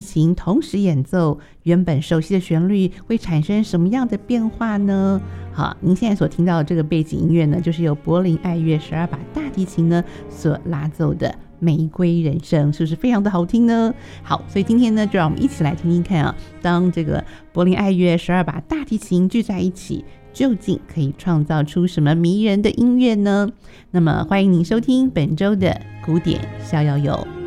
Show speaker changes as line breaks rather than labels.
琴同时演奏，原本熟悉的旋律会产生什么样的变化呢？好，您现在所听到的这个背景音乐呢，就是由柏林爱乐12把大提琴呢所拉奏的玫瑰人生，是不是非常的好听呢？好，所以今天呢，就让我们一起来听听看啊，当这个柏林爱乐12把大提琴聚在一起，究竟可以创造出什么迷人的音乐呢？那么欢迎您收听本周的古典逍遥游。